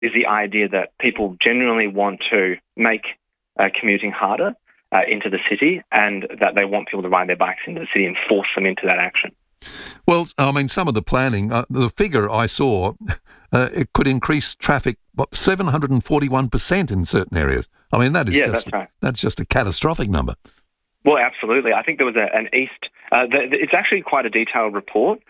is the idea that people genuinely want to make commuting harder into the city, and that they want people to ride their bikes into the city and force them into that action. Well, I mean, some of the planning, the figure I saw, it could increase traffic 741% in certain areas. I mean, that's just a catastrophic number. Well, absolutely. I think there was an east. It's actually quite a detailed report,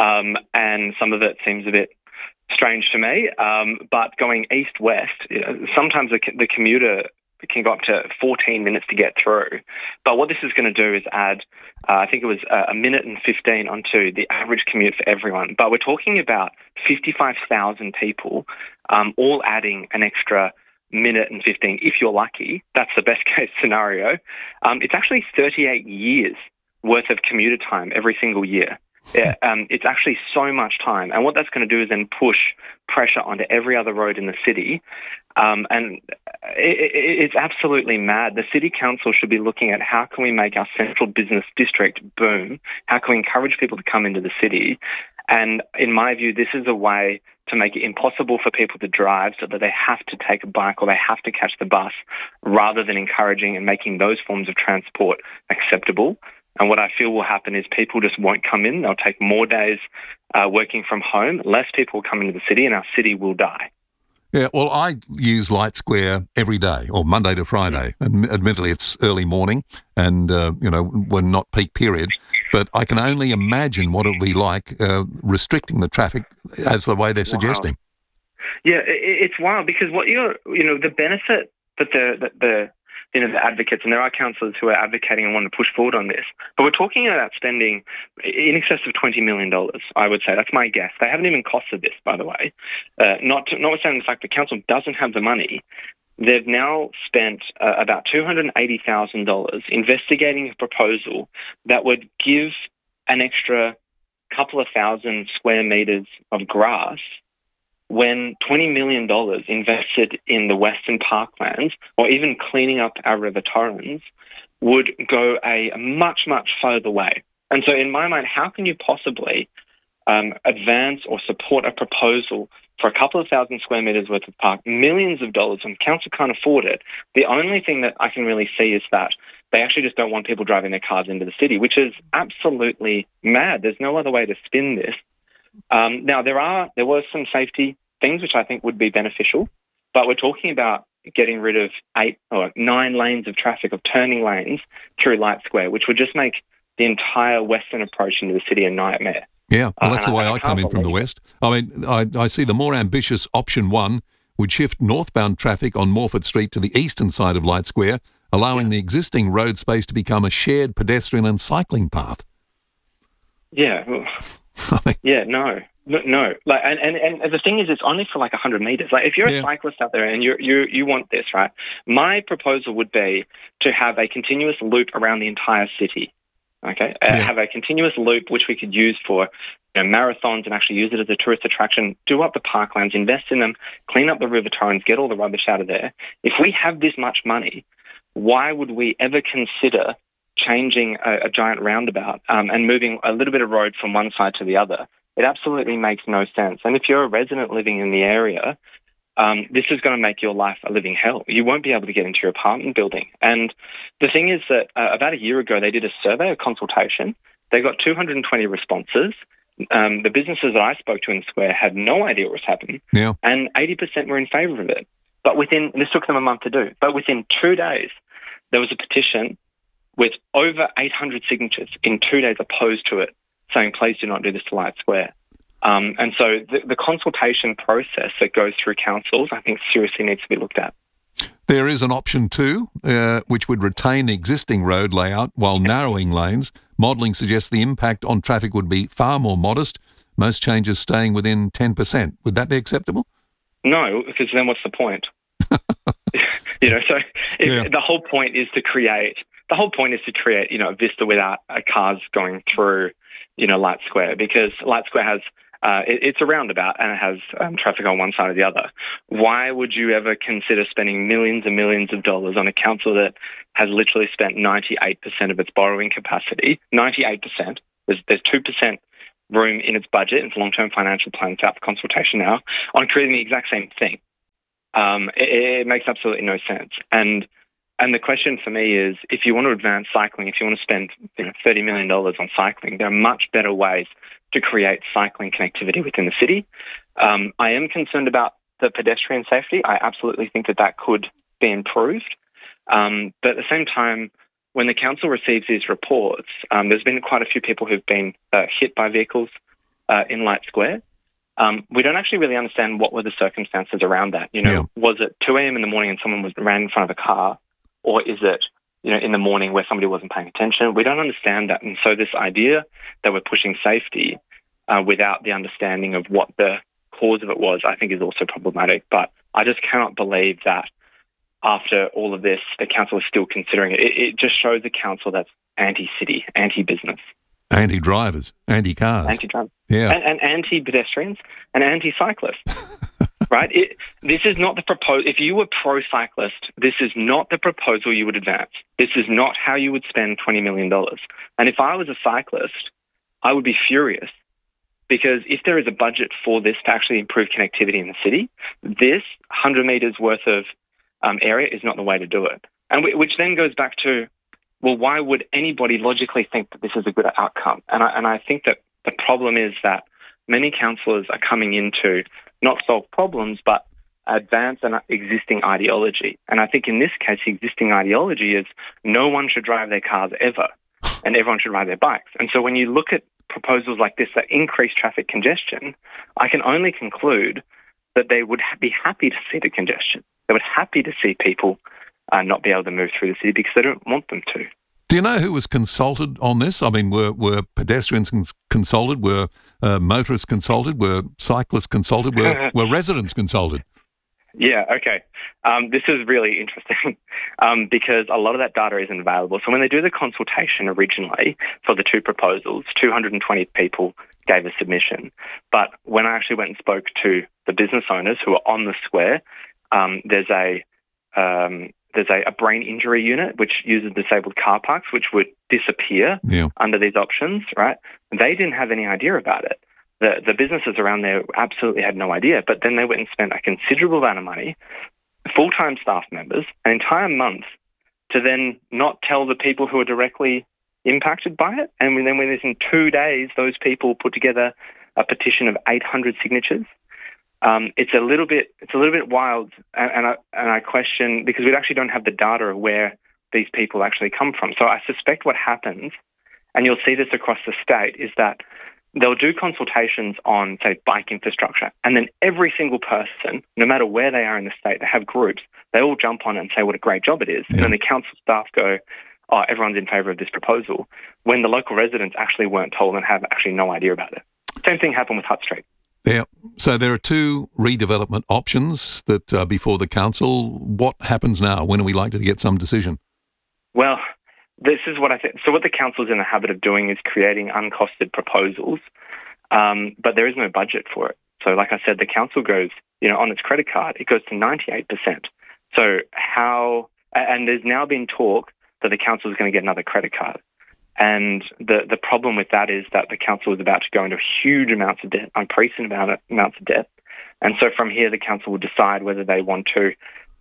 and some of it seems a bit strange to me. But going east-west, sometimes the commuter can go up to 14 minutes to get through. But what this is going to do is add, I think it was a minute and 15 onto the average commute for everyone. But we're talking about 55,000 people all adding an extra minute and 15, if you're lucky. That's the best case scenario. It's actually 38 years worth of commuter time every single year. Yeah, it's actually so much time. And what that's going to do is then push pressure onto every other road in the city. And it's absolutely mad. The city council should be looking at how can we make our central business district boom? How can we encourage people to come into the city? And in my view, this is a way to make it impossible for people to drive so that they have to take a bike or they have to catch the bus, rather than encouraging and making those forms of transport acceptable. And what I feel will happen is people just won't come in. They'll take more days working from home. Less people will come into the city, and our city will die. Yeah, well, I use Light Square every day, or Monday to Friday. And admittedly, it's early morning and, we're not peak period. But I can only imagine what it'll be like restricting the traffic as the way they're suggesting. Yeah, it's wild because the benefit that the advocates, and there are councillors who are advocating and want to push forward on this, but we're talking about spending in excess of $20 million, I would say. That's my guess. They haven't even costed this, by the way. Notwithstanding the fact the council doesn't have the money, they've now spent about $280,000 investigating a proposal that would give an extra couple of thousand square metres of grass, when $20 million invested in the Western Parklands, or even cleaning up our river Torrens, would go a much, much further way. And so in my mind, how can you possibly advance or support a proposal for a couple of thousand square metres worth of park, millions of dollars, and council can't afford it? The only thing that I can really see is that they actually just don't want people driving their cars into the city, which is absolutely mad. There's no other way to spin this. Now, there were some safety things which I think would be beneficial, but we're talking about getting rid of 8 or 9 lanes of traffic, of turning lanes through Light Square, which would just make the entire western approach into the city a nightmare. Yeah, well, that's the way I come in from the west. I mean, I see the more ambitious option 1 would shift northbound traffic on Morford Street to the eastern side of Light Square, allowing the existing road space to become a shared pedestrian and cycling path. Yeah. No. Like, and the thing is, it's only for like 100 meters. Like, if you're a cyclist out there and you want this, right? My proposal would be to have a continuous loop around the entire city. Okay, have a continuous loop which we could use for marathons and actually use it as a tourist attraction. Do up the parklands, invest in them, clean up the river Torrens, get all the rubbish out of there. If we have this much money, why would we ever consider changing a giant roundabout and moving a little bit of road from one side to the other? It absolutely makes no sense. And if you're a resident living in the area, this is going to make your life a living hell. You won't be able to get into your apartment building. And the thing is that about a year ago, they did a survey, a consultation. They got 220 responses. The businesses that I spoke to in Square had no idea what was happening. Yeah. And 80% were in favour of it. But this took them a month to do. But within 2 days, there was a petition with over 800 signatures in 2 days opposed to it, saying, please do not do this to Light Square. And so the consultation process that goes through councils, I think, seriously needs to be looked at. There is an option 2, which would retain the existing road layout while narrowing lanes. Modelling suggests the impact on traffic would be far more modest, most changes staying within 10%. Would that be acceptable? No, because then what's the point? The whole point is to create a vista without cars going through Light Square, because Light Square has it's a roundabout and it has traffic on one side or the other. Why would you ever consider spending millions and millions of dollars on a council that has literally spent 98% of its borrowing capacity? 98%. There's 2% room in its budget, its long-term financial plan, out for consultation now, on creating the exact same thing. It makes absolutely no sense. And the question for me is, if you want to advance cycling, if you want to spend $30 million on cycling, there are much better ways to create cycling connectivity within the city. I am concerned about the pedestrian safety. I absolutely think that could be improved. But at the same time, when the council receives these reports, there's been quite a few people who've been hit by vehicles in Light Square. We don't actually really understand what were the circumstances around that. Was it 2 a.m. in the morning and someone ran in front of a car? Or is it, in the morning where somebody wasn't paying attention? We don't understand that. And so this idea that we're pushing safety without the understanding of what the cause of it was, I think is also problematic. But I just cannot believe that after all of this, the council is still considering it. It just shows a council that's anti-city, anti-business. Anti-drivers, anti-cars. Anti-drivers. Yeah. And anti-pedestrians and anti-cyclists. Right? This is not the proposal. If you were pro-cyclist, this is not the proposal you would advance. This is not how you would spend $20 million. And if I was a cyclist, I would be furious, because if there is a budget for this to actually improve connectivity in the city, this 100 metres worth of area is not the way to do it. And which then goes back to, well, why would anybody logically think that this is a good outcome? And I think that the problem is that many councillors are coming in to not solve problems, but advance an existing ideology. And I think in this case, the existing ideology is no one should drive their cars ever, and everyone should ride their bikes. And so when you look at proposals like this that increase traffic congestion, I can only conclude that they would be happy to see the congestion. They would happy to see people not be able to move through the city because they don't want them to. Do you know who was consulted on this? I mean, were pedestrians consulted? Were motorists consulted? Were cyclists consulted? Were residents consulted? Yeah, okay. This is really interesting because a lot of that data isn't available. So when they do the consultation originally for the two proposals, 220 people gave a submission. But when I actually went and spoke to the business owners who are on the square, there's a brain injury unit which uses disabled car parks, which would disappear under these options, right? They didn't have any idea about it. The businesses around there absolutely had no idea, but then they went and spent a considerable amount of money, full-time staff members, an entire month, to then not tell the people who are directly impacted by it. And then within 2 days, those people put together a petition of 800 signatures. It's a little bit wild, and I question, because we actually don't have the data of where these people actually come from. So I suspect what happens, and you'll see this across the state, is that they'll do consultations on, say, bike infrastructure, and then every single person, no matter where they are in the state, they have groups, they all jump on it and say what a great job it is. Yeah. And then the council staff go, oh, everyone's in favour of this proposal, when the local residents actually weren't told and have actually no idea about it. Same thing happened with Hutt Street. Yeah. So there are two redevelopment options that are before the council. What happens now? When are we likely to get some decision? Well, this is what I think. So what the council is in the habit of doing is creating uncosted proposals, but there is no budget for it. So like I said, the council goes, on its credit card, it goes to 98%. So and there's now been talk that the council is going to get another credit card. And the problem with that is that the council is about to go into huge amounts of debt, unprecedented amounts of debt. And so from here, the council will decide whether they want to,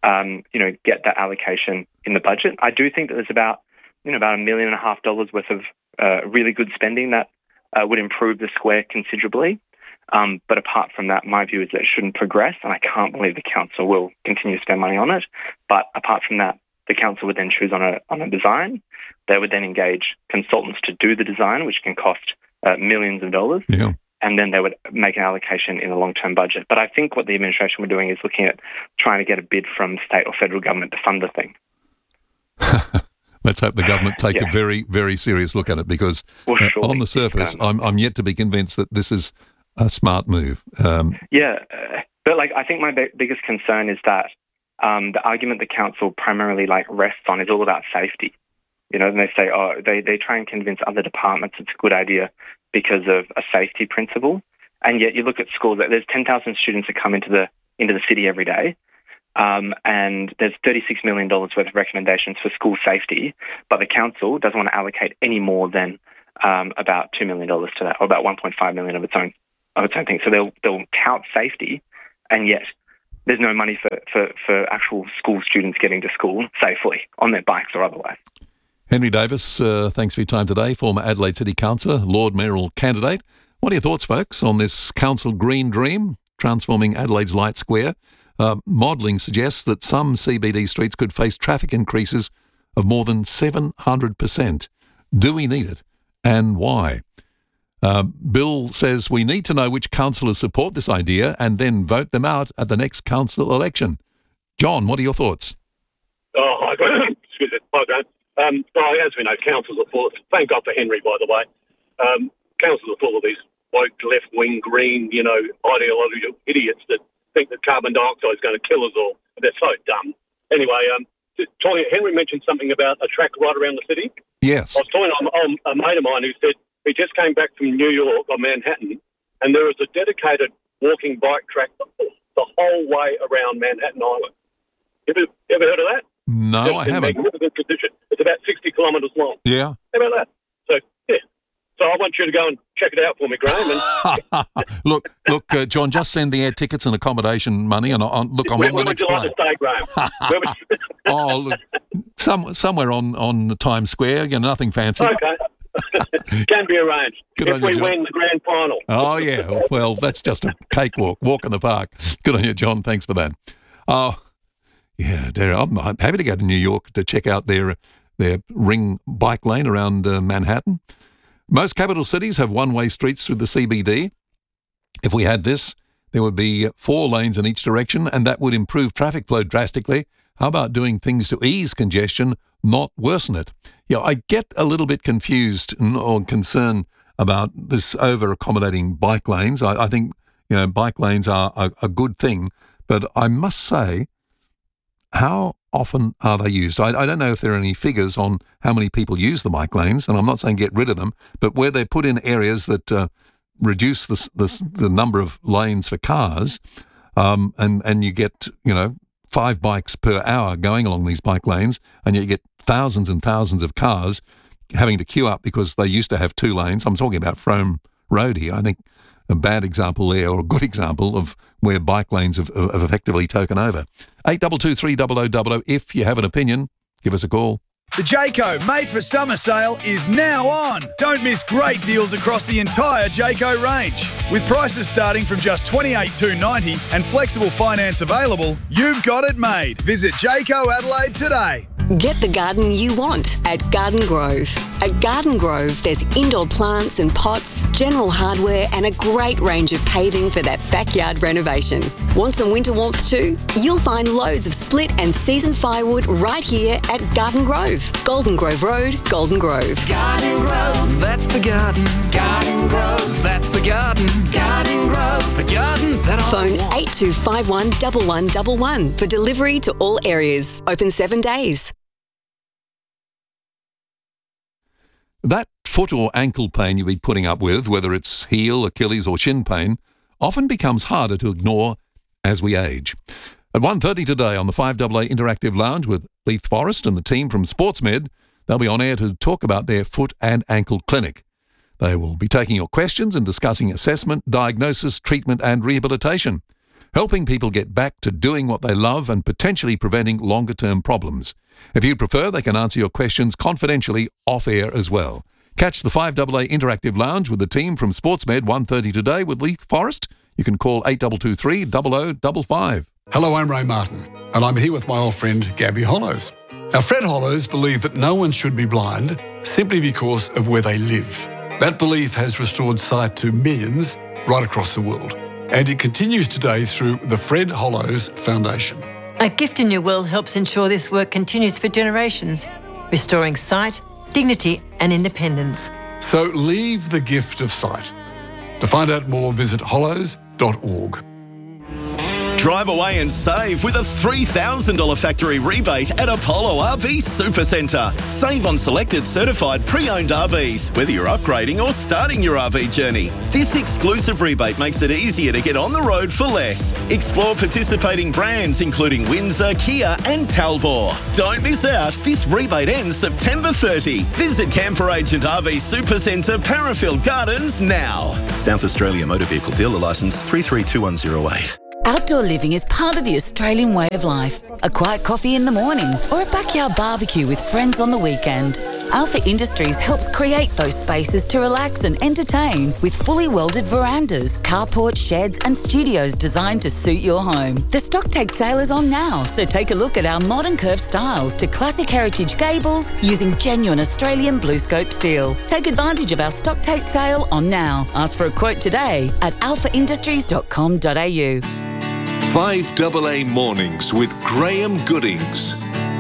get that allocation in the budget. I do think that there's about $1.5 million worth of really good spending that would improve the square considerably. But apart from that, my view is that it shouldn't progress, and I can't believe the council will continue to spend money on it. But apart from that, the council would then choose on a design. They would then engage consultants to do the design, which can cost millions of dollars. Yeah. And then they would make an allocation in the long-term budget. But I think what the administration were doing is looking at trying to get a bid from state or federal government to fund the thing. Let's hope the government take a very, very serious look at it, because on the surface, I'm yet to be convinced that this is a smart move. But I think my biggest concern is that the argument the council primarily rests on is all about safety. And they say, they try and convince other departments it's a good idea because of a safety principle. And yet you look at schools, there's 10,000 students that come into the city every day. And there's $36 million worth of recommendations for school safety, but the council doesn't want to allocate any more than about $2 million to that, or about $1.5 million of its own thing. So they'll tout safety, and yet there's no money for actual school students getting to school safely on their bikes or otherwise. Henry Davis, thanks for your time today, former Adelaide City Councillor, Lord Mayoral candidate. What are your thoughts, folks, on this council green dream, transforming Adelaide's Light Square? Modelling suggests that some CBD streets could face traffic increases of more than 700%. Do we need it, and why? Bill says we need to know which councillors support this idea and then vote them out at the next council election. John, what are your thoughts? Excuse me. Hi, Grant. As we know, councils are full of, thank God for Henry, by the way, councils are full of these woke, left-wing, green, ideological idiots that think that carbon dioxide is going to kill us all. They're so dumb. Anyway, Henry mentioned something about a track right around the city. Yes. I was talking to a mate of mine who said he just came back from New York or Manhattan, and there is a dedicated walking bike track the whole way around Manhattan Island. Ever heard of that? No, I haven't. Magnificent condition. It's about 60 kilometres long. Yeah. How about that? So, yeah. So I want you to go and check it out for me, Graham. And Look, John, just send the air tickets and accommodation money, and I'm where would you like to stay, Graham? Look, somewhere on the Times Square. Nothing fancy. Okay. Can be arranged. Good if on you, we John. win the grand final. Oh, yeah. Well, that's just a cakewalk. Walk in the park. Good on you, John. Thanks for that. Yeah, I'm happy to go to New York to check out their ring bike lane around Manhattan. Most capital cities have one-way streets through the CBD. If we had this, there would be 4 lanes in each direction, and that would improve traffic flow drastically. How about doing things to ease congestion, not worsen it? Yeah, I get a little bit confused or concerned about this over-accommodating bike lanes. I think, bike lanes are a good thing, but I must say, how often are they used? I don't know if there are any figures on how many people use the bike lanes, and I'm not saying get rid of them, but where they're put in areas that reduce the number of lanes for cars, and you get 5 bikes per hour going along these bike lanes, and you get thousands and thousands of cars having to queue up because they used to have 2 lanes. I'm talking about Frome Road here. I think a bad example there, or a good example of where bike lanes have effectively taken over. 8223 0000. If you have an opinion, give us a call. The Jayco Made for Summer sale is now on. Don't miss great deals across the entire Jayco range. With prices starting from just $28,290 and flexible finance available, you've got it made. Visit Jayco Adelaide today. Get the garden you want at Garden Grove. At Garden Grove, there's indoor plants and pots, general hardware, and a great range of paving for that backyard renovation. Want some winter warmth too? You'll find loads of split and seasoned firewood right here at Garden Grove. Golden Grove Road, Golden Grove. Garden Grove, that's the garden. Garden Grove, that's the garden. Garden Grove, the garden that I Phone want. 8251 1111 for delivery to all areas. Open 7 days. That foot or ankle pain you've been putting up with, whether it's heel, Achilles or shin pain, often becomes harder to ignore as we age. At 1:30 today on the 5AA Interactive Lounge with Leith Forrest and the team from SportsMed, they'll be on air to talk about their foot and ankle clinic. They will be taking your questions and discussing assessment, diagnosis, treatment and rehabilitation, helping people get back to doing what they love and potentially preventing longer-term problems. If you prefer, they can answer your questions confidentially off-air as well. Catch the 5AA Interactive Lounge with the team from SportsMed 1:30 today with Leith Forrest. You can call 8223 0055. Hello, I'm Ray Martin, and I'm here with my old friend Gabby Hollows. Now, Fred Hollows believed that no one should be blind simply because of where they live. That belief has restored sight to millions right across the world, and it continues today through the Fred Hollows Foundation. A gift in your will helps ensure this work continues for generations, restoring sight, dignity and independence. So leave the gift of sight. To find out more, visit hollows.org. Drive away and save with a $3,000 factory rebate at Apollo RV Supercentre. Save on selected certified pre-owned RVs, whether you're upgrading or starting your RV journey. This exclusive rebate makes it easier to get on the road for less. Explore participating brands including Windsor, Kia and Talbot. Don't miss out. This rebate ends September 30. Visit Camper Agent RV Supercentre, Parafield Gardens now. South Australia Motor Vehicle Dealer Licence 332108. Outdoor living is part of the Australian way of life. A quiet coffee in the morning or a backyard barbecue with friends on the weekend. Alpha Industries helps create those spaces to relax and entertain with fully welded verandas, carports, sheds and studios designed to suit your home. The stock take sale is on now, so take a look at our modern curved styles to classic heritage gables using genuine Australian BlueScope steel. Take advantage of our stock take sale on now. Ask for a quote today at alphaindustries.com.au. 5AA Mornings with Graham Goodings.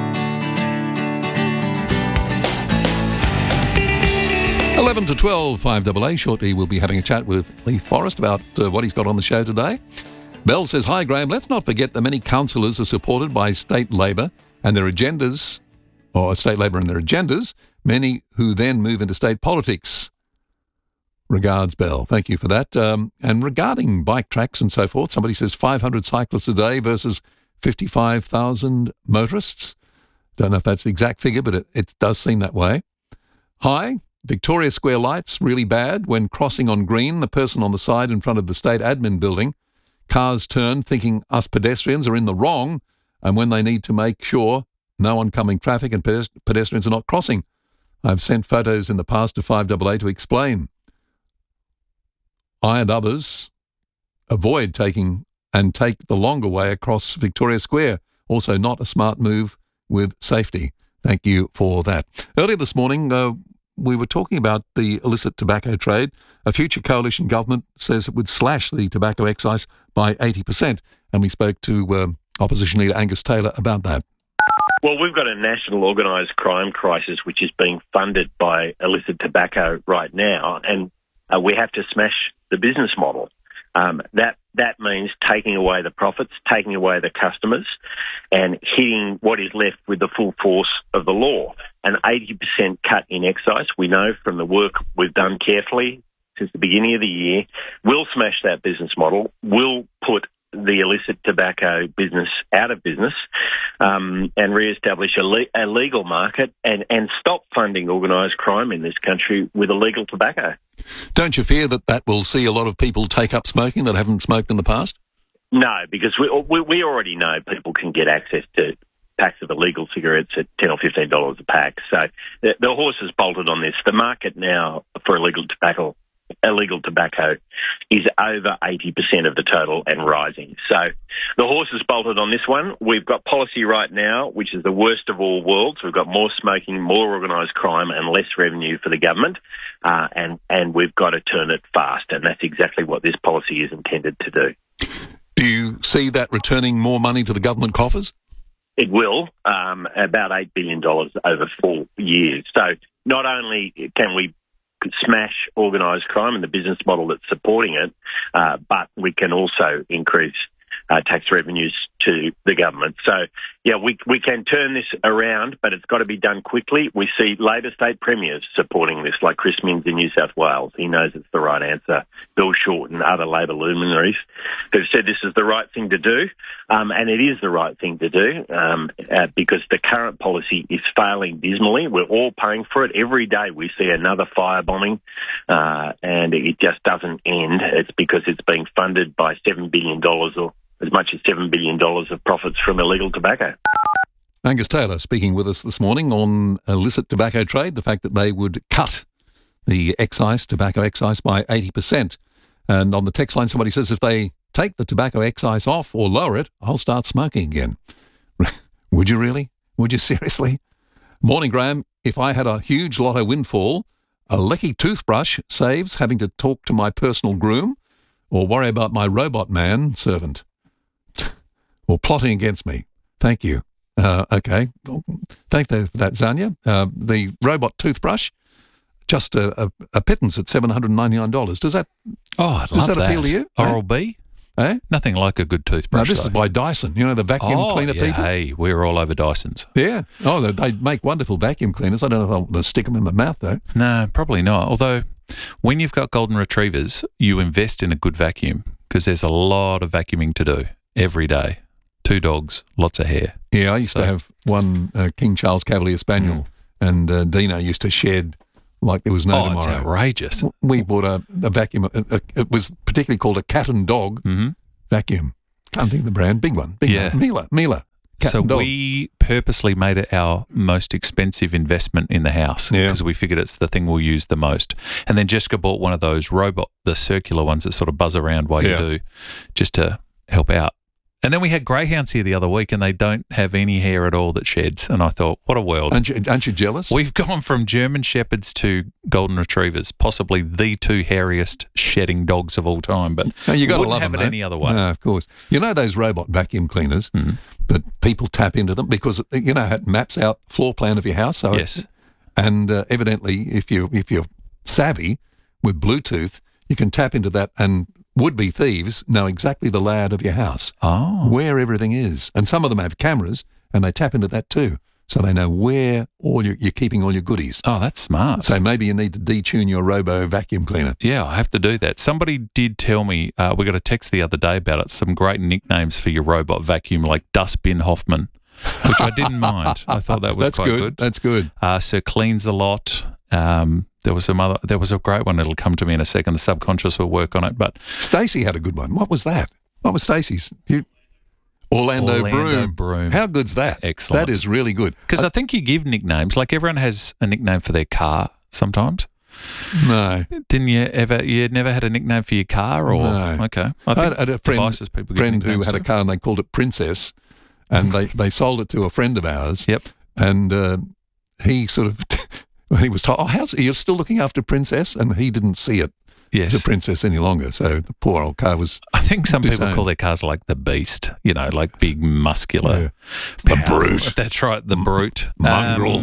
$11 to 12, 5AA. Shortly, we'll be having a chat with Lee Forrest about what he's got on the show today. Bell says, hi, Graham. Let's not forget that many councillors are supported by state Labor and their agendas, or state Labor and their agendas, many who then move into state politics. Regards, Bell. Thank you for that. And regarding bike tracks and so forth, somebody says 500 cyclists a day versus 55,000 motorists. Don't know if that's the exact figure, but it does seem that way. Hi, Victoria Square lights, really bad. When crossing on green, the person on the side in front of the state admin building, cars turn thinking us pedestrians are in the wrong, and when they need to make sure no oncoming traffic and pedestrians are not crossing. I've sent photos in the past to 5AA to explain. I and others avoid take the longer way across Victoria Square. Also not a smart move with safety. Thank you for that. Earlier this morning, we were talking about the illicit tobacco trade. A future coalition government says it would slash the tobacco excise by 80%. And we spoke to Opposition Leader Angus Taylor about that. Well, we've got a national organised crime crisis which is being funded by illicit tobacco right now, and we have to smash the business model. That means taking away the profits, taking away the customers, and hitting what is left with the full force of the law. An 80% cut in excise, we know from the work we've done carefully since the beginning of the year, will smash that business model, will put the illicit tobacco business out of business, and re-establish a legal market and stop funding organised crime in this country with illegal tobacco. Don't you fear that will see a lot of people take up smoking that haven't smoked in the past? No, because we already know people can get access to packs of illegal cigarettes at $10 or $15 a pack. So the horse has bolted on this. The market now for illegal tobacco is over 80% of the total and rising. So the horse has bolted on this one. We've got policy right now, which is the worst of all worlds. We've got more smoking, more organised crime and less revenue for the government, and we've got to turn it fast, and that's exactly what this policy is intended to do. Do you see that returning more money to the government coffers? It will, about $8 billion over 4 years. So not only can we smash organised crime and the business model that's supporting it, but we can also increase tax revenues to the government. So, yeah, we can turn this around, but it's got to be done quickly. We see Labor state premiers supporting this, like Chris Minns in New South Wales. He knows it's the right answer. Bill Short and other Labor luminaries have said this is the right thing to do, and it is the right thing to do because the current policy is failing dismally. We're all paying for it. Every day we see another firebombing, and it just doesn't end. It's because it's being funded by $7 billion or as much as $7 billion of profits from illegal tobacco. Angus Taylor speaking with us this morning on illicit tobacco trade, the fact that they would cut the tobacco excise by 80%. And on the text line, somebody says if they take the tobacco excise off or lower it, I'll start smoking again. Would you really? Would you seriously? Morning, Graham. If I had a huge lotto windfall, a Lecky toothbrush saves having to talk to my personal groom or worry about my robot man servant. Or plotting against me. Thank you. Okay. Thank you for that, Zanya. The robot toothbrush, just a pittance at $799. Does that appeal to you? Oral-B? Eh? Nothing like a good toothbrush. No, this is by Dyson. You know, the vacuum cleaner people? Hey, we're all over Dysons. Yeah. Oh, they make wonderful vacuum cleaners. I don't know if I'll want to stick them in my mouth, though. No, probably not. Although, when you've got golden retrievers, you invest in a good vacuum because there's a lot of vacuuming to do every day. 2 dogs, lots of hair. Yeah, I used to have one King Charles Cavalier Spaniel, and Dino used to shed like there was no tomorrow. It's outrageous. We bought a vacuum. It was particularly called a cat and dog vacuum. Can't think of the brand. Big one. Big Yeah. one. Miele. Cat So and dog. we purposely made it our most expensive investment in the house because we figured it's the thing we'll use the most. And then Jessica bought one of those the circular ones that sort of buzz around while you do, just to help out. And then we had greyhounds here the other week, and they don't have any hair at all that sheds. And I thought, what a world. Aren't you jealous? We've gone from German Shepherds to Golden Retrievers, possibly the two hairiest shedding dogs of all time. But No, you got to wouldn't love have them, it mate. any other way. No, of course. You know those robot vacuum cleaners that people tap into them because you know it maps out floor plan of your house. So Yes. and evidently, if you're savvy with Bluetooth, you can tap into that, and would-be thieves know exactly the layout of your house, where everything is, and some of them have cameras, and they tap into that too. So they know where you're keeping all your goodies. Oh, that's smart. So maybe you need to detune your robo vacuum cleaner. Yeah, I have to do that. Somebody did tell me, we got a text the other day about it, some great nicknames for your robot vacuum, like Dustbin Hoffman, which I didn't mind. I thought that was That's quite good. That's good. Sir Cleans a Lot. There was a great one. It'll come to me in a second. The subconscious will work on it. But Stacey had a good one. What was that? What was Stacey's? Orlando Broom. How good's that? Excellent. That is really good. Because I think you give nicknames. Like everyone has a nickname for their car sometimes. No. Didn't you ever? You never had a nickname for your car? Or No. Okay. I had a devices people give friend who nicknames had a to. car and they called it Princess, and they sold it to a friend of ours. Yep. And he sort of, when he was told, you're still looking after Princess? And he didn't see it Yes. as a princess any longer. So the poor old car was. I think some people disowned. call their cars like the beast, like big, muscular. The powerful- brute. That's right, the brute. Mongrel.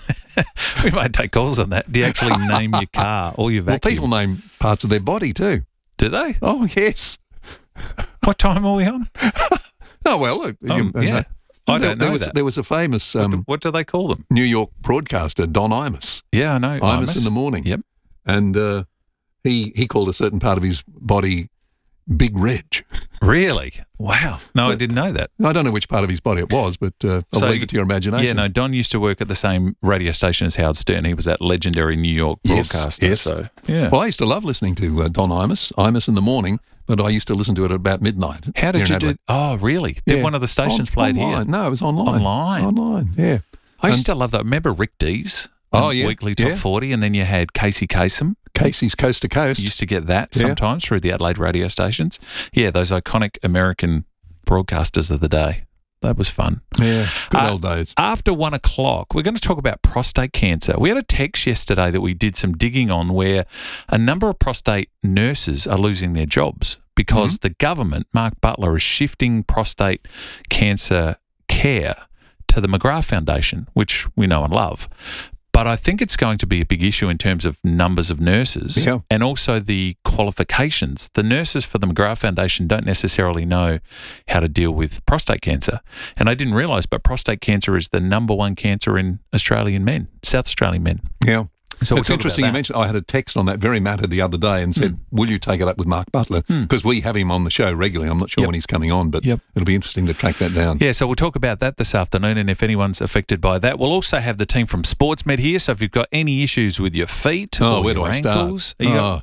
We might take calls on that. Do you actually name your car or your Well, vacuum? people name parts of their body too. Do they? Oh, yes. What time are we on? Oh, well. Yeah. I don't know that. There was a famous What do they call them? New York broadcaster, Don Imus. Yeah, I know. Imus in the morning. Yep. And he called a certain part of his body Big Reg. Really? Wow. No, I didn't know that. I don't know which part of his body it was, but I'll leave it to your imagination. Yeah, no, Don used to work at the same radio station as Howard Stern. He was that legendary New York broadcaster. Yes. So, yeah. Well, I used to love listening to Don Imus in the morning, but I used to listen to it at about midnight. How did here you in do? Adelaide. Oh, really? Did one of the stations played online. here? No, it was online. Online, yeah. I used to love that. Remember Rick Dees? Oh, yeah. Weekly Top 40, and then you had Casey Kasem. Casey's Coast to Coast. You used to get that sometimes through the Adelaide radio stations. Yeah, those iconic American broadcasters of the day. That was fun. Yeah, good old days. After 1 o'clock, we're going to talk about prostate cancer. We had a text yesterday that we did some digging on where a number of prostate nurses are losing their jobs because the government, Mark Butler, is shifting prostate cancer care to the McGrath Foundation, which we know and love. But I think it's going to be a big issue in terms of numbers of nurses and also the qualifications. The nurses for the McGrath Foundation don't necessarily know how to deal with prostate cancer. And I didn't realise, but prostate cancer is the number one cancer in Australian men, South Australian men. Yeah. So we'll it's talk interesting about you that. mentioned. I had a text on that very matter the other day and said, "Will you take it up with Mark Butler?" Because we have him on the show regularly. I'm not sure when he's coming on, but it'll be interesting to track that down. Yeah, so we'll talk about that this afternoon, and if anyone's affected by that, we'll also have the team from SportsMed here. So if you've got any issues with your feet or where do your I ankles, start?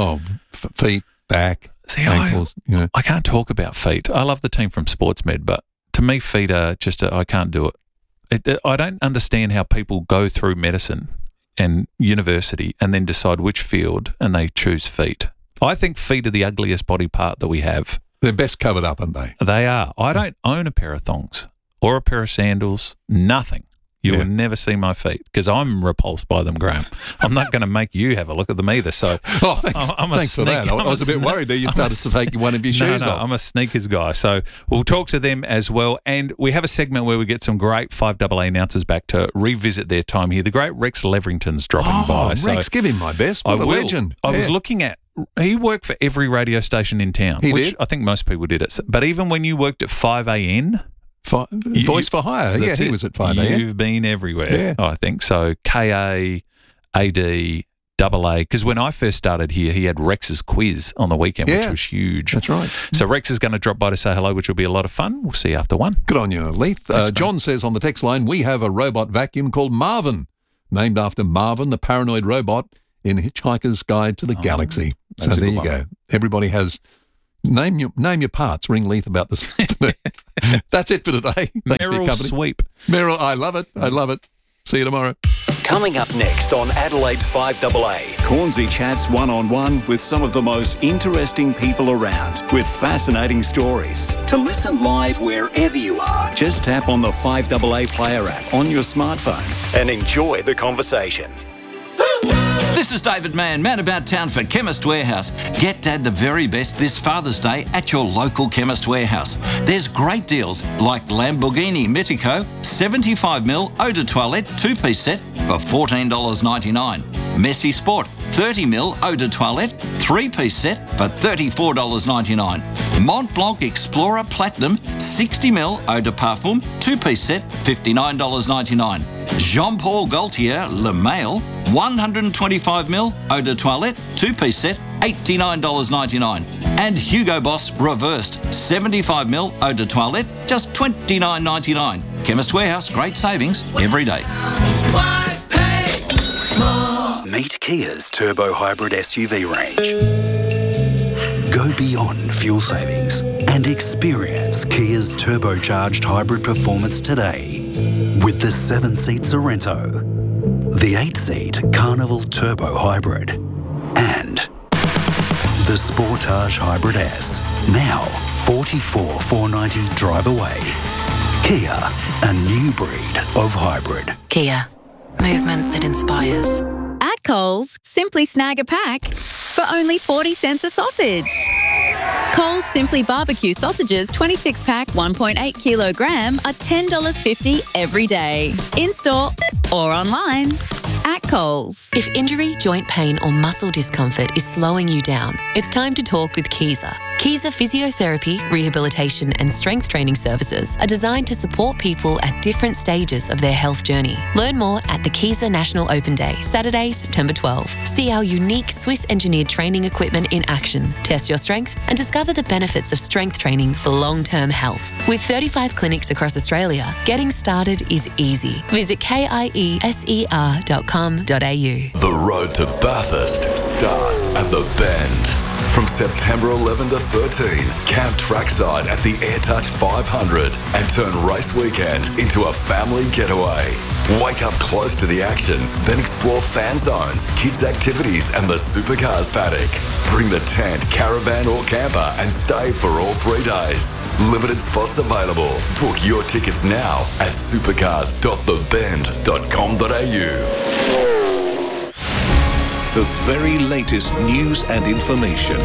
Feet, back, ankles. I can't talk about feet. I love the team from SportsMed, but to me, feet are just I can't do it. I don't understand how people go through medicine and university and then decide which field and they choose feet. I think feet are the ugliest body part that we have. They're best covered up, aren't they? They are. I don't own a pair of thongs or a pair of sandals, nothing. You will never see my feet because I'm repulsed by them, Graham. I'm not going to make you have a look at them either. So, thanks for that. I was a bit worried there you started to take one of your shoes off. I'm a sneakers guy. So we'll talk to them as well. And we have a segment where we get some great 5AA announcers back to revisit their time here. The great Rex Leverington's dropping by. Rex, give him my best. What a legend. I was looking at, he worked for every radio station in town, He which did? I think most people did it. But even when you worked at 5AN, Voice for Hire. Yeah, that's he it. was at 5AM. You've been everywhere, Yeah. I think. So KA, AD, AA. Because when I first started here, he had Rex's quiz on the weekend, which Yeah. was huge. That's right. So Rex is going to drop by to say hello, which will be a lot of fun. We'll see you after 1. Good on you, Leith. John says on the text line, we have a robot vacuum called Marvin, named after Marvin, the paranoid robot in Hitchhiker's Guide to the Galaxy. So that's a there good you one. go. Everybody has Name your parts. Ring Leith about this. That's it for today. Thanks for your Merrill company. Sweep. Merrill, I love it. I love it. See you tomorrow. Coming up next on Adelaide's 5AA. Cornsey chats one-on-one with some of the most interesting people around with fascinating stories. To listen live wherever you are Just tap on the 5AA Player app on your smartphone. and enjoy the conversation. This is David Mann, man about town for Chemist Warehouse. Get Dad the very best this Father's Day at your local Chemist Warehouse. There's great deals like Lamborghini Mitico 75ml Eau de Toilette 2-piece set for $14.99. Messi Sport 30ml Eau de Toilette 3-piece set for $34.99. Mont Blanc Explorer Platinum 60ml Eau de Parfum 2-piece set $59.99. Jean-Paul Gaultier Le Mail 125ml Eau de Toilette 2-piece set $89.99. And Hugo Boss Reversed 75ml Eau de Toilette just $29.99. Chemist Warehouse, great savings every day. Meet Kia's Turbo Hybrid SUV range. Go beyond fuel savings and experience Kia's turbocharged hybrid performance today with the 7-seat Sorrento, the 8-seat Carnival Turbo Hybrid, and the Sportage Hybrid S. Now, $44,490 drive away. Kia, a new breed of hybrid. Kia, movement that inspires. At Coles, simply snag a pack for only 40 cents a sausage. Coles Simply Barbecue sausages 26-pack 1.8 kilogram are $10.50 every day. In-store or online. At Coles. If injury, joint pain or muscle discomfort is slowing you down, it's time to talk with Kiesa. Kiesa Physiotherapy, Rehabilitation and Strength Training Services are designed to support people at different stages of their health journey. Learn more at the Kiesa National Open Day, Saturday, September 12. See our unique Swiss-engineered training equipment in action, test your strength and discover the benefits of strength training for long-term health. With 35 clinics across Australia, getting started is easy. Visit kieser.com.au. The road to Bathurst starts at the Bend. From September 11 to 13, camp trackside at the AirTouch 500 and turn race weekend into a family getaway. Wake up close to the action, then explore fan zones, kids' activities and the supercars paddock. Bring the tent, caravan or camper and stay for all 3 days. Limited spots available. Book your tickets now at supercars.thebend.com.au. The very latest news and information.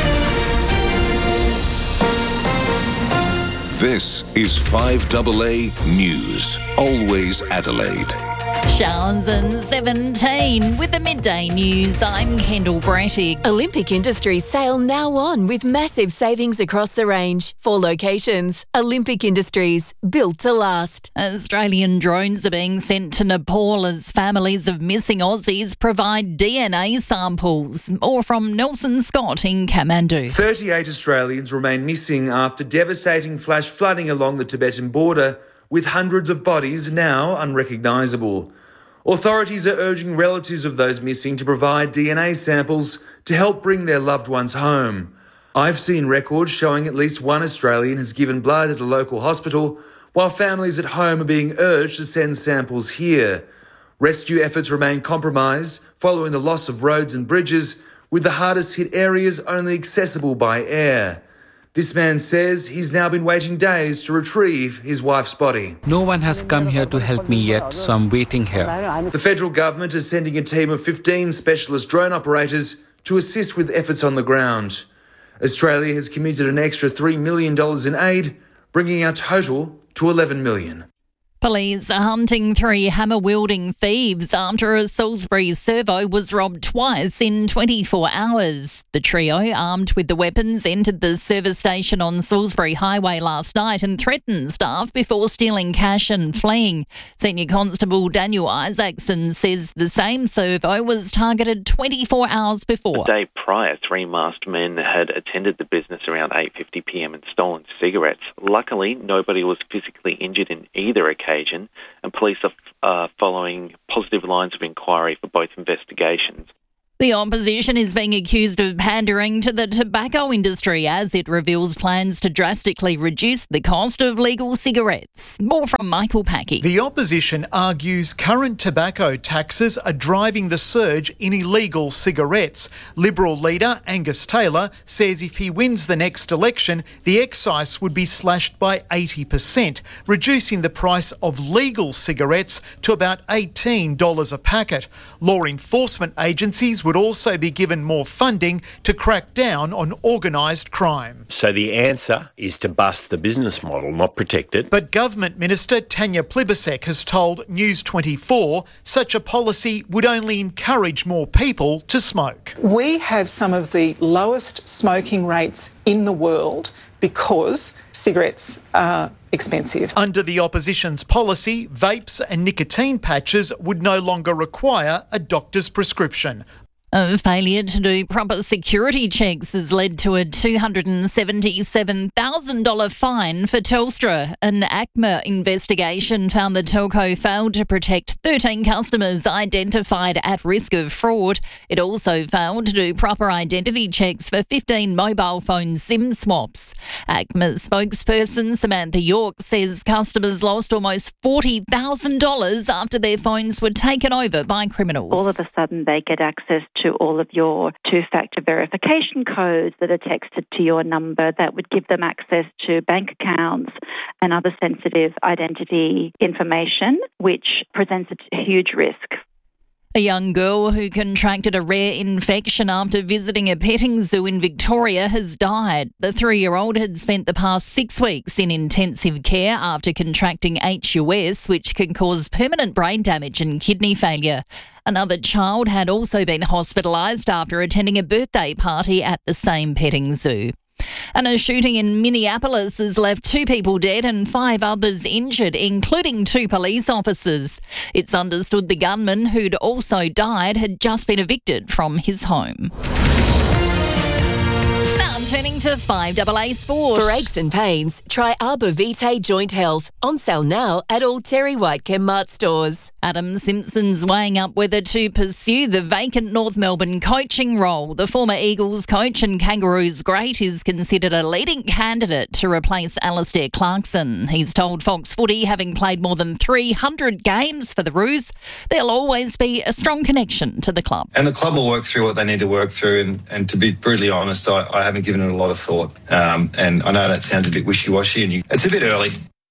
This is 5AA News. Always Adelaide. Showers and 17 with the midday news. I'm Kendall Brattig. Olympic Industries sale now on with massive savings across the range. 4 locations. Olympic Industries, built to last. Australian drones are being sent to Nepal as families of missing Aussies provide DNA samples. More from Nelson Scott in Kathmandu. 38 Australians remain missing after devastating flash flooding along the Tibetan border, with hundreds of bodies now unrecognisable. Authorities are urging relatives of those missing to provide DNA samples to help bring their loved ones home. I've seen records showing at least one Australian has given blood at a local hospital, while families at home are being urged to send samples here. Rescue efforts remain compromised following the loss of roads and bridges, with the hardest hit areas only accessible by air. This man says he's now been waiting days to retrieve his wife's body. No one has come here to help me yet, so I'm waiting here. The federal government is sending a team of 15 specialist drone operators to assist with efforts on the ground. Australia has committed an extra $3 million in aid, bringing our total to $11 million. Police are hunting 3 hammer-wielding thieves after a Salisbury servo was robbed twice in 24 hours. The trio, armed with the weapons, entered the service station on Salisbury Highway last night and threatened staff before stealing cash and fleeing. Senior Constable Daniel Isaacson says the same servo was targeted 24 hours before. The day prior, 3 masked men had attended the business around 8:50pm and stolen cigarettes. Luckily, nobody was physically injured in either occasion, and police are following positive lines of inquiry for both investigations. The opposition is being accused of pandering to the tobacco industry as it reveals plans to drastically reduce the cost of legal cigarettes. More from Michael Packy. The opposition argues current tobacco taxes are driving the surge in illegal cigarettes. Liberal leader Angus Taylor says if he wins the next election, the excise would be slashed by 80%, reducing the price of legal cigarettes to about $18 a packet. Law enforcement agencies would also be given more funding to crack down on organised crime. So the answer is to bust the business model, not protect it. But Government Minister Tanya Plibersek has told News 24 such a policy would only encourage more people to smoke. We have some of the lowest smoking rates in the world because cigarettes are expensive. Under the opposition's policy, vapes and nicotine patches would no longer require a doctor's prescription. A failure to do proper security checks has led to a $277,000 fine for Telstra. An ACMA investigation found the telco failed to protect 13 customers identified at risk of fraud. It also failed to do proper identity checks for 15 mobile phone SIM swaps. ACMA spokesperson Samantha York says customers lost almost $40,000 after their phones were taken over by criminals. All of a sudden they get access to all of your two-factor verification codes that are texted to your number that would give them access to bank accounts and other sensitive identity information, which presents a huge risk. A young girl who contracted a rare infection after visiting a petting zoo in Victoria has died. The 3-year-old had spent the past 6 weeks in intensive care after contracting HUS, which can cause permanent brain damage and kidney failure. Another child had also been hospitalised after attending a birthday party at the same petting zoo. And a shooting in Minneapolis has left 2 people dead and 5 others injured, including 2 police officers. It's understood the gunman, who'd also died, had just been evicted from his home. Now turning to 5AA Sport. For aches and pains, try Arbor Vitae Joint Health. On sale now at all Terry White Chemmart stores. Adam Simpson's weighing up whether to pursue the vacant North Melbourne coaching role. The former Eagles coach and Kangaroos great is considered a leading candidate to replace Alistair Clarkson. He's told Fox Footy, having played more than 300 games for the Roos, there'll always be a strong connection to the club. And the club will work through what they need to work through. And to be brutally honest, I haven't given it a lot of thought. And I know that sounds a bit wishy-washy, and it's a bit early.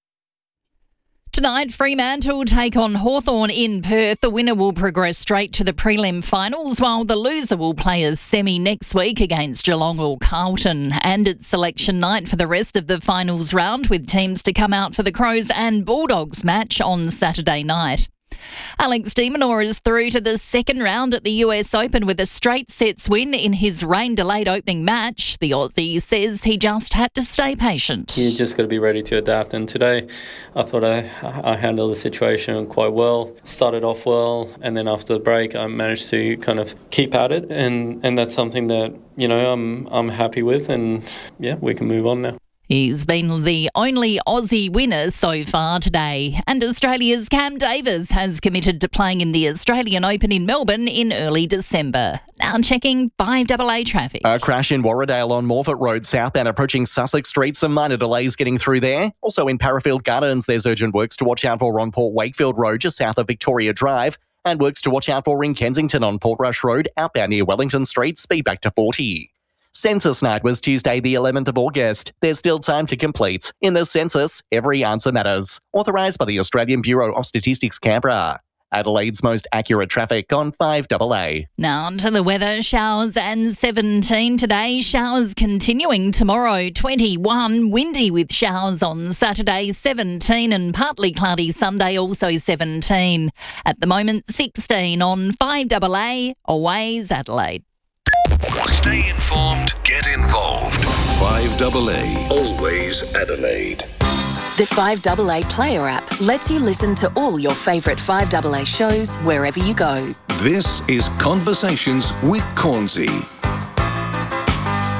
Tonight, Fremantle take on Hawthorn in Perth. The winner will progress straight to the prelim finals, while the loser will play a semi next week against Geelong or Carlton. And it's selection night for the rest of the finals round, with teams to come out for the Crows and Bulldogs match on Saturday night. Alex de Minaur is through to the second round at the US Open with a straight sets win in his rain-delayed opening match. The Aussie says he just had to stay patient. You just got to be ready to adapt, and today I thought I handled the situation quite well. Started off well, and then after the break I managed to kind of keep at it, and that's something that, you know, I'm happy with, and yeah, we can move on now. He's been the only Aussie winner so far today. And Australia's Cam Davis has committed to playing in the Australian Open in Melbourne in early December. Now checking 5AA traffic. A crash in Warradale on Morfett Road southbound approaching Sussex Street. Some minor delays getting through there. Also in Parafield Gardens, there's urgent works to watch out for on Port Wakefield Road just south of Victoria Drive. And works to watch out for in Kensington on Portrush Road, outbound near Wellington Street, speed back to 40. Census night was Tuesday the 11th of August. There's still time to complete. In the census, every answer matters. Authorised by the Australian Bureau of Statistics, Canberra. Adelaide's most accurate traffic on 5AA. Now on to the weather. Showers and 17 today. Showers continuing tomorrow, 21. Windy with showers on Saturday, 17. And partly cloudy Sunday, also 17. At the moment, 16 on 5AA. Always Adelaide. Stay informed, get involved. 5AA, always Adelaide. The 5AA Player app lets you listen to all your favourite 5AA shows wherever you go. This is Conversations with Cornsey.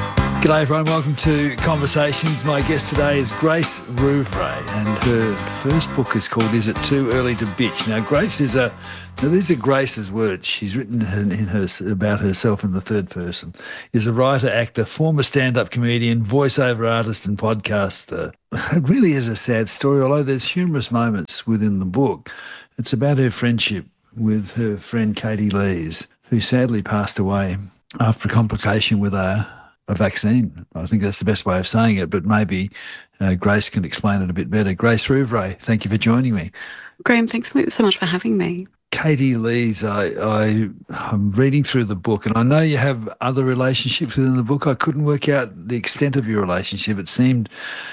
G'day everyone, welcome to Conversations. My guest today is Grace Rouvray, and her first book is called Is It Too Early to Bitch? Now Grace is these are Grace's words. She's written about herself in the third person. Is a writer, actor, former stand-up comedian, voiceover artist and podcaster. It really is a sad story, although there's humorous moments within the book. It's about her friendship with her friend Katie Lees, who sadly passed away after a complication with a vaccine. I think that's the best way of saying it, but maybe Grace can explain it a bit better. Grace Rouvray, thank you for joining me. Graham, thanks so much for having me. Katie Lees, I'm reading through the book, and I know you have other relationships within the book. I couldn't work out the extent of your relationship. It seemed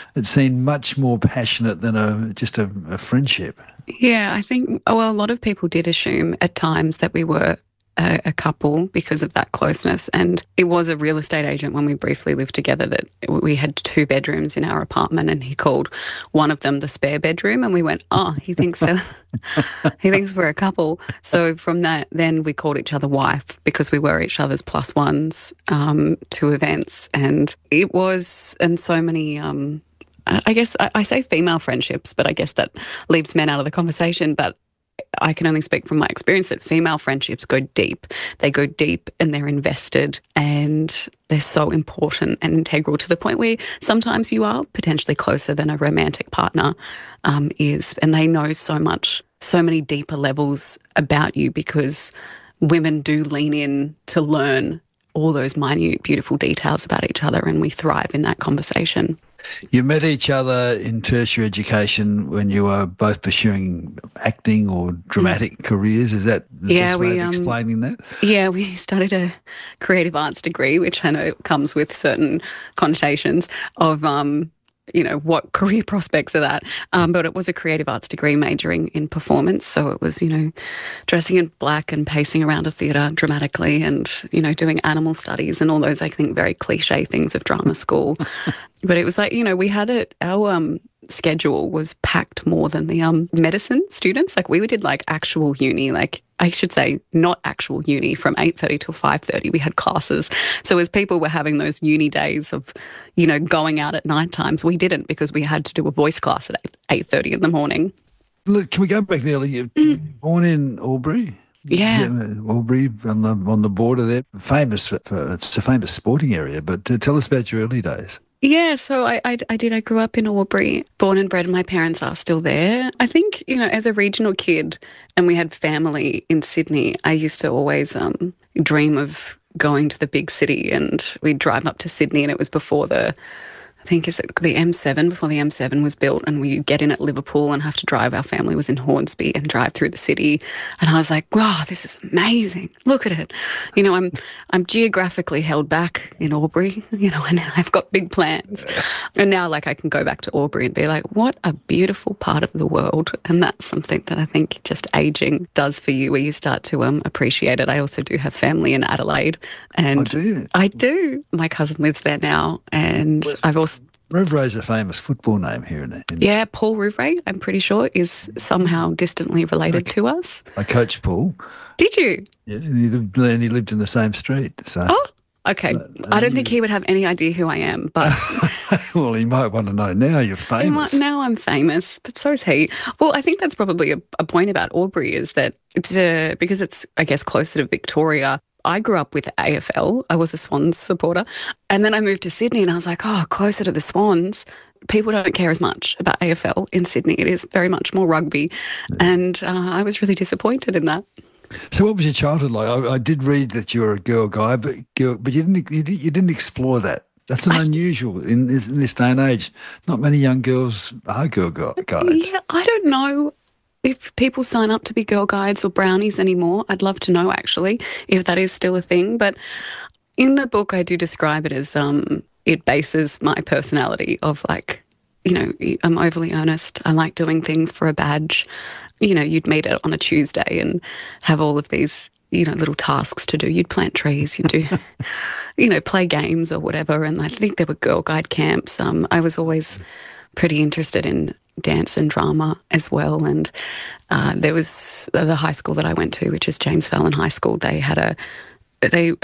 much more passionate than just a friendship. Yeah, I think, a lot of people did assume at times that we were a couple because of that closeness. And it was a real estate agent when we briefly lived together that we had 2 bedrooms in our apartment, and he called one of them the spare bedroom, and we went, he thinks we're a couple. So from that, then we called each other wife because we were each other's plus ones to events. And it was, and so many, I guess I say female friendships, but I guess that leaves men out of the conversation. But I can only speak from my experience that female friendships go deep. They go deep and they're invested, and they're so important and integral to the point where sometimes you are potentially closer than a romantic partner is, and they know so much, so many deeper levels about you because women do lean in to learn all those minute, beautiful details about each other, and we thrive in that conversation. You met each other in tertiary education when you were both pursuing acting or dramatic careers. Is that the best way of explaining that? Yeah, we studied a creative arts degree, which I know comes with certain connotations of what career prospects are that. But it was a creative arts degree majoring in performance. So it was, dressing in black and pacing around a theatre dramatically and, doing animal studies and all those, I think, very cliche things of drama school. But it was like, we had our schedule was packed more than the medicine students. Like we did like actual uni, like I should say not actual uni from 8:30 till 5:30. We had classes. So as people were having those uni days of, going out at night times, we didn't because we had to do a voice class at 8:30 in the morning. Look, can we go back there? You're born in Albury? Yeah. Albury on the border there. Famous for it's a famous sporting area, but tell us about your early days. Yeah, so I did. I grew up in Albury, born and bred, and my parents are still there. I think, as a regional kid and we had family in Sydney, I used to always dream of going to the big city, and we'd drive up to Sydney, and it was before the M7, before the M7 was built, and we'd get in at Liverpool and have to drive. Our family was in Hornsby and drive through the city. And I was like, wow, this is amazing. Look at it. I'm geographically held back in Albury, and I've got big plans. And now, I can go back to Albury and be like, what a beautiful part of the world. And that's something that I think just aging does for you, where you start to appreciate it. I also do have family in Adelaide. And do you? I do. My cousin lives there now, and I've also... Rouvray's a famous football name here. Yeah, Paul Rouvray, I'm pretty sure, is somehow distantly related to us. I coached Paul. Did you? Yeah, and he lived in the same street. So. Oh, okay. I don't think he would have any idea who I am, but... Well, he might want to know now. You're famous. Now I'm famous, but so is he. Well, I think that's probably a point about Albury is that it's because it's, I guess, closer to Victoria. I grew up with AFL. I was a Swans supporter. And then I moved to Sydney and I was like, closer to the Swans. People don't care as much about AFL in Sydney. It is very much more rugby. Yeah. And I was really disappointed in that. So what was your childhood like? I did read that you're a girl guy, but you didn't explore that. That's unusual in this day and age. Not many young girls are girl guides. Yeah, I don't know if people sign up to be girl guides or brownies anymore. I'd love to know, actually, if that is still a thing. But in the book, I do describe it as it bases my personality of I'm overly earnest. I like doing things for a badge. You'd meet on a Tuesday and have all of these, little tasks to do. You'd plant trees, you'd do, play games or whatever. And I think there were girl guide camps. I was always pretty interested in dance and drama as well. And there was the high school that I went to, which is James Fallon High School. They had a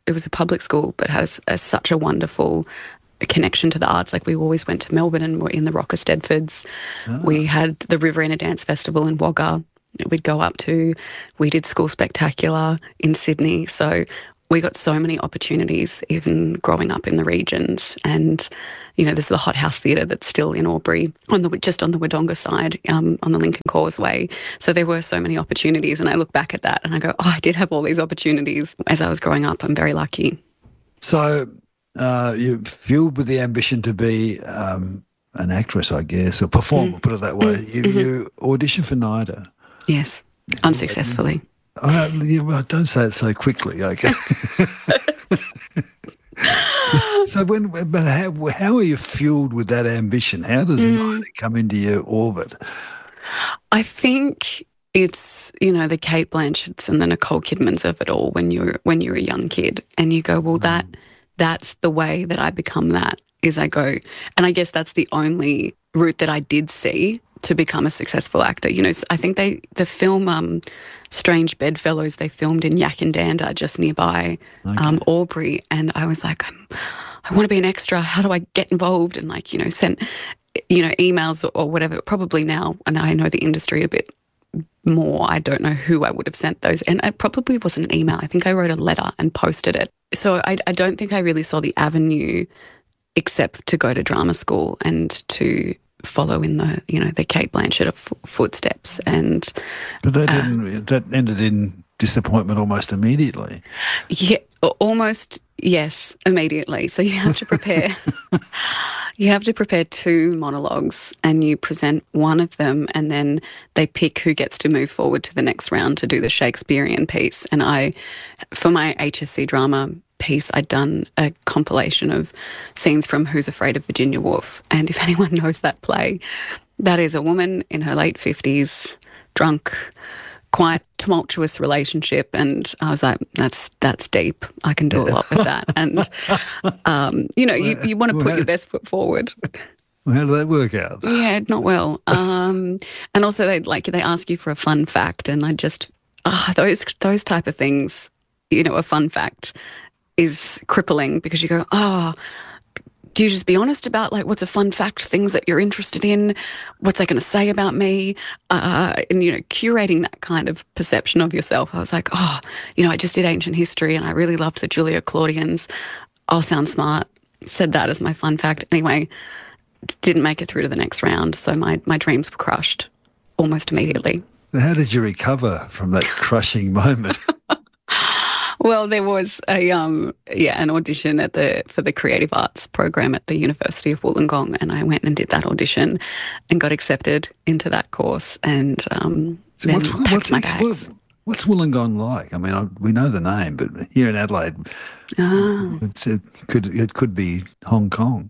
a public school, but has such a wonderful connection to the arts. Like we always went to Melbourne and were in the Rocker Stedfords. We had the Riverina Dance Festival in Wagga. We'd go up to. We did School Spectacular in Sydney. So we got so many opportunities, even growing up in the regions. And, you know, there's the Hot House Theatre that's still in Albury, just on the Wodonga side, on the Lincoln Causeway. So there were so many opportunities, and I look back at that and I go, I did have all these opportunities as I was growing up. I'm very lucky. So you're fueled with the ambition to be an actress, I guess, or performer, put it that way. You auditioned for NIDA. Yes, unsuccessfully. Don't say it so quickly, okay? How are you fueled with that ambition? How does NIDA come into your orbit? I think it's, you know, the Kate Blanchetts and the Nicole Kidmans of it all when you're a young kid, and you go, well, that's the way that I become that, is I go, and I guess that's the only route that I did see to become a successful actor. You know, I think the film Strange Bedfellows, they filmed in Yakandanda, just nearby Albury, and I was like, I want to be an extra. How do I get involved? And like, you know, sent, you know, emails or whatever. Probably now, and I know the industry a bit more, I don't know who I would have sent those, and it probably wasn't an email. I think I wrote a letter and posted it. So I don't think I really saw the avenue except to go to drama school and to follow in the Kate Blanchett footsteps. But that ended in disappointment almost immediately. Yeah, almost, yes, immediately. So you have to prepare. You have to prepare 2 monologues, and you present one of them, and then they pick who gets to move forward to the next round to do the Shakespearean piece. And for my HSC drama piece, I'd done a compilation of scenes from Who's Afraid of Virginia Woolf. And if anyone knows that play, that is a woman in her late 50s, drunk, quite tumultuous relationship. And I was like, that's deep. I can do a lot with that. And, you know, you want to put your best foot forward. Well, how did that work out? Yeah, not well. And also they ask you for a fun fact, and I just, those type of things, you know, a fun fact is crippling, because you go, do you just be honest about like what's a fun fact, things that you're interested in, what's that going to say about me, and you know, curating that kind of perception of yourself. I was like, you know, I just did ancient history and I really loved the Julia Claudians. I'll sound smart. Said that as my fun fact. Anyway, didn't make it through to the next round, so my dreams were crushed almost immediately. How did you recover from that crushing moment? Well, there was an audition for the Creative Arts program at the University of Wollongong, and I went and did that audition and got accepted into that course, and then packed my bags. What's Wollongong like? I mean, we know the name, but here in Adelaide, it could be Hong Kong.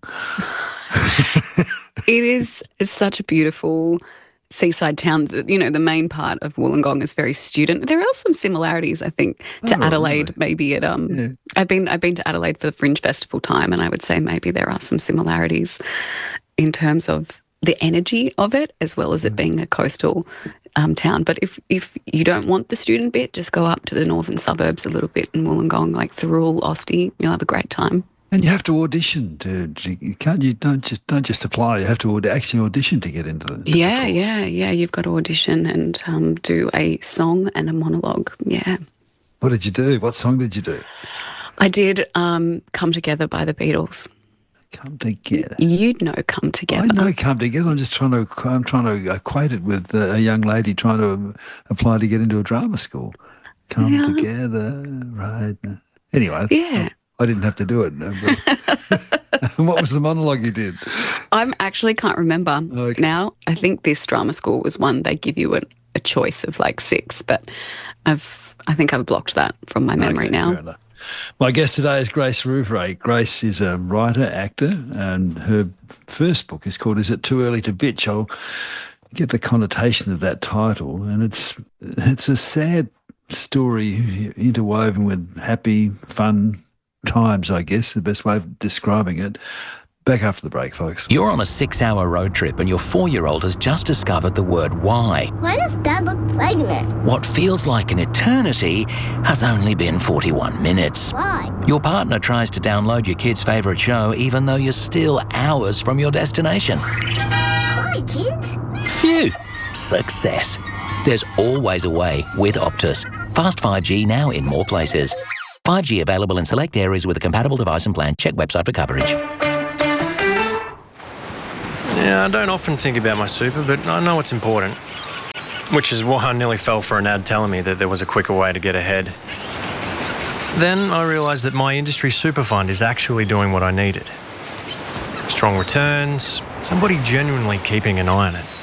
It's such a beautiful seaside town. You know, the main part of Wollongong is very student. There are some similarities, I think, to Adelaide. Really? Maybe at I've been to Adelaide for the Fringe Festival time, and I would say maybe there are some similarities in terms of the energy of it, as well as it being a coastal town. But if you don't want the student bit, just go up to the northern suburbs a little bit in Wollongong, like Thirroul, Osty. You'll have a great time. And you have to audition you don't just apply. You have to actually audition to get into the Yeah. You've got to audition and do a song and a monologue. Yeah. What did you do? What song did you do? I did "Come Together" by the Beatles. Come Together. You'd know "Come Together." I know "Come Together." I'm trying to equate it with a young lady trying to apply to get into a drama school. Come together, right now. Anyway. Yeah. I didn't have to do it. No, what was the monologue you did? I actually can't remember now. I think this drama school was one they give you a choice of like 6, but I think I've blocked that from my memory now. Fair enough. My guest today is Grace Rouvray. Grace is a writer, actor, and her first book is called "Is It Too Early to Bitch?" I'll get the connotation of that title, and it's a sad story interwoven with happy, fun times, I guess, the best way of describing it. Back after the break, folks. You're on a 6-hour road trip and your 4-year-old has just discovered the word why. Why does Dad look pregnant? What feels like an eternity has only been 41 minutes. Why? Your partner tries to download your kid's favourite show even though you're still hours from your destination. Hi, kids. Phew! Success. There's always a way with Optus. Fast 5G now in more places. 5G available in select areas with a compatible device and plan. Check website for coverage. Yeah, I don't often think about my super, but I know it's important. Which is why I nearly fell for an ad telling me that there was a quicker way to get ahead. Then I realised that my industry super fund is actually doing what I needed. Strong returns, somebody genuinely keeping an eye on it.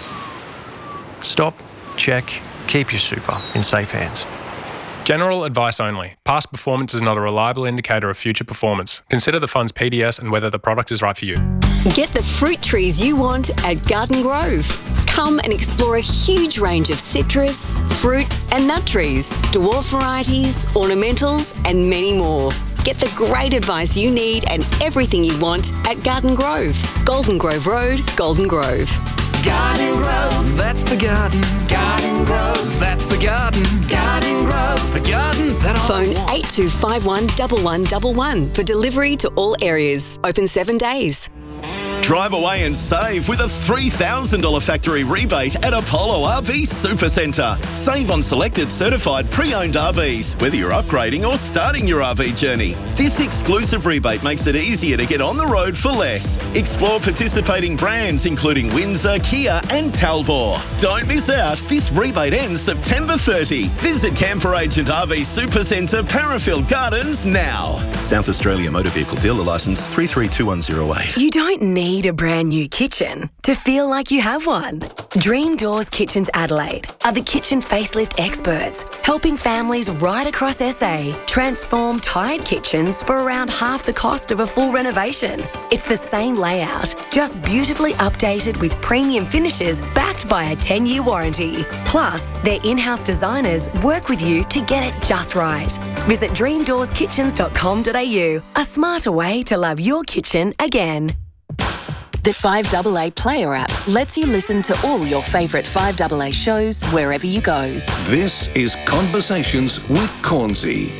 Stop, check, keep your super in safe hands. General advice only. Past performance is not a reliable indicator of future performance. Consider the fund's PDS and whether the product is right for you. Get the fruit trees you want at Garden Grove. Come and explore a huge range of citrus, fruit and nut trees, dwarf varieties, ornamentals and many more. Get the great advice you need and everything you want at Garden Grove. Golden Grove Road, Golden Grove. Garden Grove, that's the garden. Garden Grove, that's the garden. Garden Grove, the garden that I Phone want. 8251 1111 for delivery to all areas. Open 7 days. Drive away and save with a $3,000 factory rebate at Apollo RV Supercentre. Save on selected certified pre-owned RVs, whether you're upgrading or starting your RV journey. This exclusive rebate makes it easier to get on the road for less. Explore participating brands including Windsor, Kia and Talbot. Don't miss out. This rebate ends September 30. Visit Camper Agent RV Supercentre, Parafield Gardens now. South Australia Motor Vehicle Dealer Licence 332108. You don't need a brand new kitchen to feel like you have one. Dream Doors Kitchens Adelaide are the kitchen facelift experts, helping families right across SA transform tired kitchens for around half the cost of a full renovation. It's the same layout, just beautifully updated with premium finishes backed by a 10-year warranty. Plus, their in-house designers work with you to get it just right. Visit dreamdoorskitchens.com.au, a smarter way to love your kitchen again. The 5AA Player app lets you listen to all your favourite 5AA shows wherever you go. This is Conversations with Cornsey.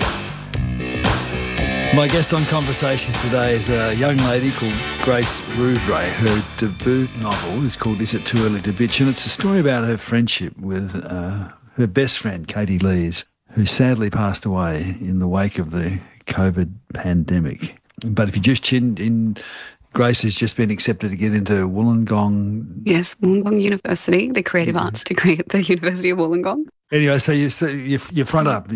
My guest on Conversations today is a young lady called Grace Rouvray. Her debut novel is called Is It Too Early to Bitch? And it's a story about her friendship with her best friend, Katie Lees, who sadly passed away in the wake of the COVID pandemic. But if you just tuned in, Grace has just been accepted to get into Wollongong. Yes, Wollongong University, the creative arts degree at the University of Wollongong. Anyway, so you front up,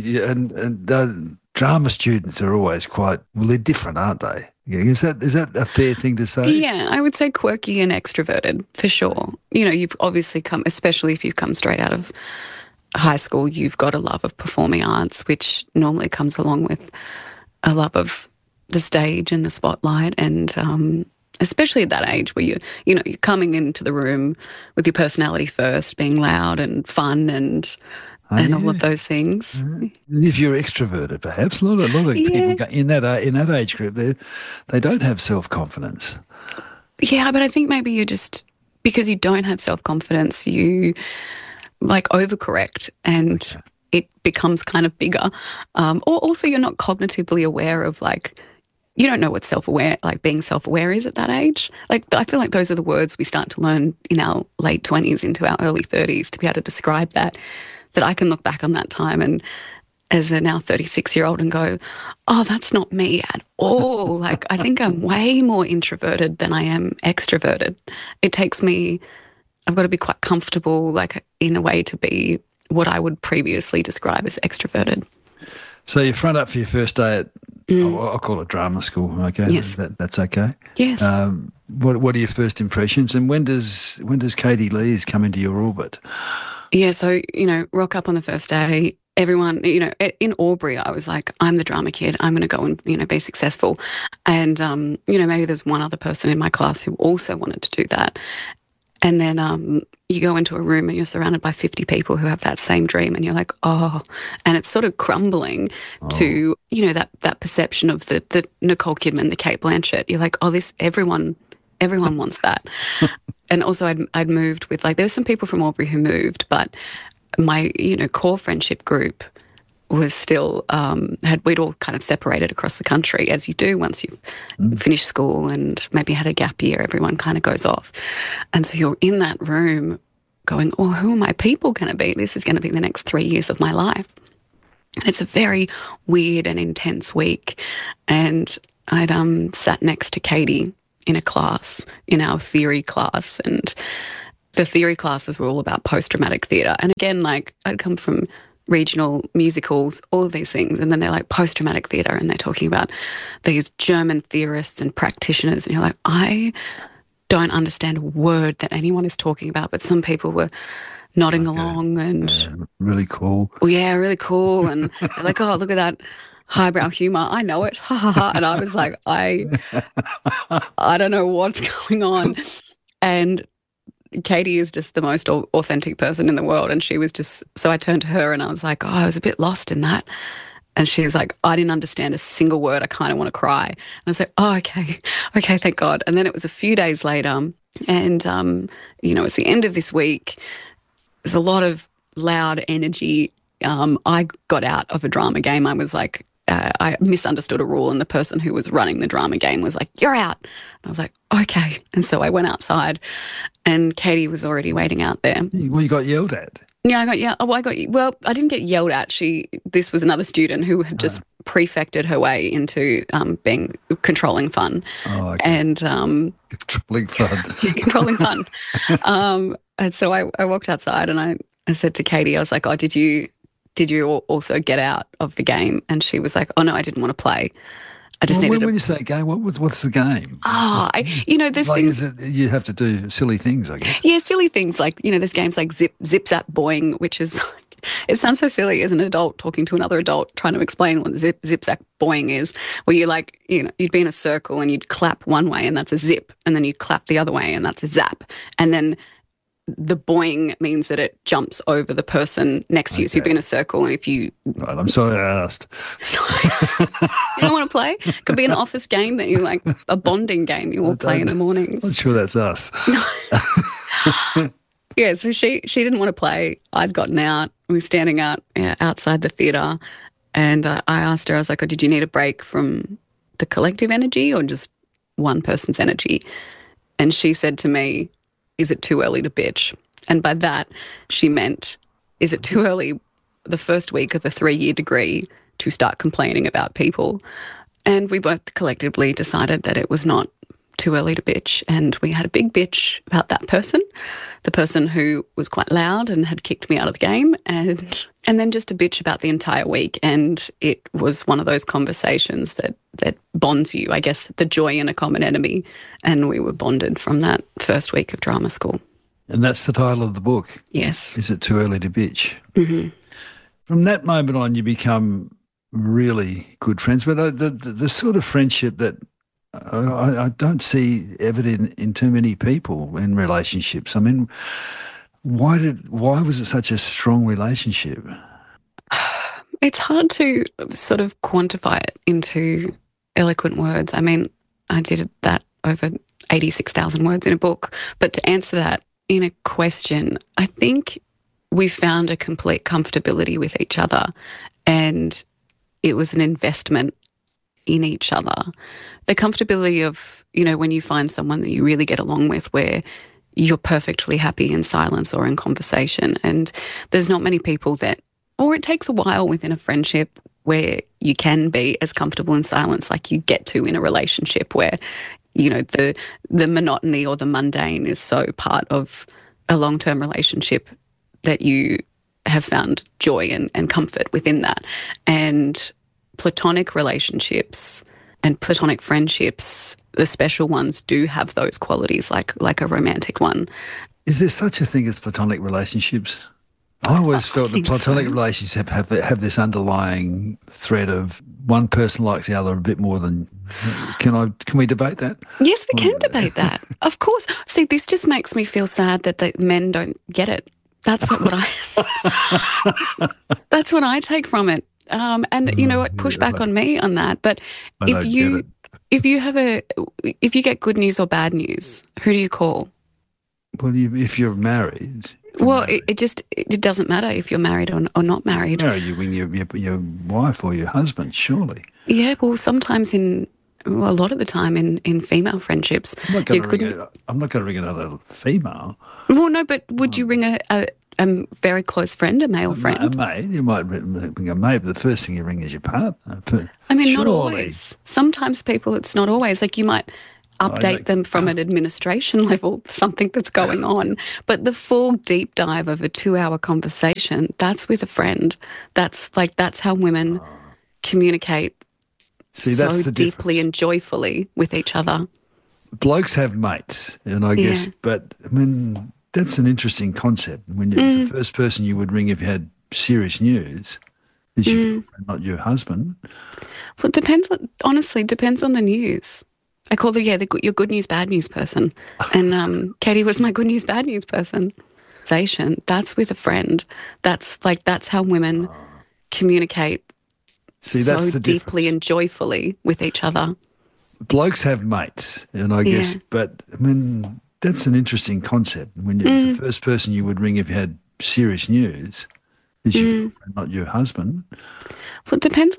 and drama students are always they're different, aren't they? Is that a fair thing to say? Yeah, I would say quirky and extroverted for sure. You know, you've obviously come, especially if you've come straight out of high school, you've got a love of performing arts, which normally comes along with a love of the stage and the spotlight, and especially at that age where you're coming into the room with your personality first, being loud and fun and all of those things. If you're extroverted, perhaps a lot of people in that age group, they don't have self-confidence. Yeah, but I think maybe you just, because you don't have self-confidence, you overcorrect and it becomes kind of bigger. Or also you're not cognitively aware of you don't know what being self-aware is at that age. I feel like those are the words we start to learn in our late 20s into our early 30s to be able to describe that I can look back on that time and as a now 36-year-old and go, oh, that's not me at all. I think I'm way more introverted than I am extroverted. It takes me, I've got to be quite comfortable, in a way to be what I would previously describe as extroverted. So you front up for your first day at, I'll call it drama school, okay? Yes. That's okay? Yes. What are your first impressions, and when does Katie Lees come into your orbit? Yeah, so, rock up on the first day, everyone, in Albury, I was like, I'm the drama kid, I'm going to go and, be successful. And, maybe there's one other person in my class who also wanted to do that. And then you go into a room and you're surrounded by 50 people who have that same dream, and you're like, oh, and it's sort of crumbling to, that perception of the Nicole Kidman, the Cate Blanchett. You're like, oh, everyone Everyone wants that. And also I'd moved with, like, there were some people from Albury who moved, but my, core friendship group was still, we'd all kind of separated across the country, as you do once you've finished school and maybe had a gap year, everyone kind of goes off. And so you're in that room going, oh, who are my people going to be? This is going to be the next 3 years of my life. And it's a very weird and intense week. And I'd sat next to Katie in a class, in our theory class, and the theory classes were all about post-dramatic theatre. And again, like, I'd come from regional musicals, all of these things, and then they're like post-dramatic theatre, and they're talking about these German theorists and practitioners, and you're like, I don't understand a word that anyone is talking about, but some people were nodding along and... really cool. Well, yeah, really cool. And they're like, oh, look at that highbrow humour. I know it. Ha, ha, ha. And I was like, I don't know what's going on. And Katie is just the most authentic person in the world. And she was just, so I turned to her and I was like, oh, I was a bit lost in that. And she's like, I didn't understand a single word. I kind of want to cry. And I was like, oh, okay, thank God. And then it was a few days later and, it's the end of this week. There's a lot of loud energy. I got out of a drama game. I was like, I misunderstood a rule and the person who was running the drama game was like, you're out. And I was like, okay. And so I went outside and Katie was already waiting out there. Well, you got yelled at. Yeah, I didn't get yelled at. This was another student who had just prefected her way into being controlling fun. Oh, okay. And controlling fun. Yeah, controlling fun. And so I walked outside and I said to Katie, I was like, oh, did you also get out of the game? And she was like, oh no, I didn't want to play. I just needed. When you say game, what's the game? There's like, things. You have to do silly things, I guess. Yeah, silly things like there's games like Zip Zap Boing, which is it sounds so silly as an adult talking to another adult trying to explain what Zip Zap Boing is. Where you you'd be in a circle and you'd clap one way and that's a zip, and then you clap the other way and that's a zap, and then the boing means that it jumps over the person next to you. So you'd be in a circle and if you... Right, I'm sorry I asked. You don't want to play? Could be an office game that you like, a bonding game you all play in the mornings. I'm not sure that's us. Yeah, so she didn't want to play. I'd gotten out. We were standing outside the theatre and I asked her, I was like, oh, did you need a break from the collective energy or just one person's energy? And she said to me, is it too early to bitch? And by that, she meant, is it too early the first week of a 3-year degree to start complaining about people? And we both collectively decided that it was not too early to bitch. And we had a big bitch about that person, the person who was quite loud and had kicked me out of the game, and then just a bitch about the entire week. And it was one of those conversations that bonds you, I guess, the joy in a common enemy. And we were bonded from that first week of drama school. And that's the title of the book? Yes. Is it too early to bitch? Mm-hmm. From that moment on, you become really good friends. But the sort of friendship that I don't see evident in too many people in relationships. I mean, why was it such a strong relationship? It's hard to sort of quantify it into eloquent words. I mean, I did that over 86,000 words in a book. But to answer that in a question, I think we found a complete comfortability with each other, and it was an investment in each other. The comfortability of, when you find someone that you really get along with, where you're perfectly happy in silence or in conversation. And there's not many people or it takes a while within a friendship where you can be as comfortable in silence like you get to in a relationship where, the monotony or the mundane is so part of a long-term relationship that you have found joy and comfort within that. And platonic relationships and platonic friendships, the special ones, do have those qualities like a romantic one. Is there such a thing as platonic relationships? I always felt that platonic relationships have this underlying thread of one person likes the other a bit more than... Can we debate that? Yes, we can debate that. Of course. See, this just makes me feel sad that the men don't get it. That's what I take from it. And you know what, push back on me on that. But if you If you get good news or bad news, who do you call? Well, if you're married. Well, it doesn't matter if you're married or not married. No, you ring your wife or your husband, surely. Yeah, well, sometimes a lot of the time in female friendships, I'm not going to ring another female. Well, no, but would you ring a very close friend, a male friend? A mate. You might ring a mate, but the first thing you ring is your partner. I mean, not always. Sometimes people, it's not always. Like you might update them from an administration level, something that's going on. But the full deep dive of a 2-hour conversation, that's with a friend. That's how women communicate so deeply and joyfully with each other. Blokes have mates, and I guess, but I mean, that's an interesting concept. When the first person you would ring if you had serious news is your girlfriend, not your husband. Well, it depends on the news. I call them, your good news, bad news person. And Katie was my good news, bad news person. That's with a friend. That's how women communicate so deeply and joyfully with each other. Blokes have mates, and I guess, but I mean, that's an interesting concept. When the first person you would ring if you had serious news is your girlfriend, not your husband. Well, it depends